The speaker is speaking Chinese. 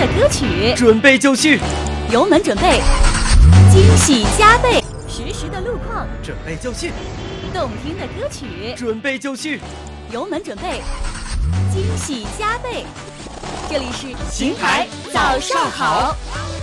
的歌曲， 准备就绪， 油门准备，惊喜加倍，实时的路况， 准备就绪， 动听的歌曲， 准备就绪， 油门准备，惊喜加倍。这里是邢台早上好。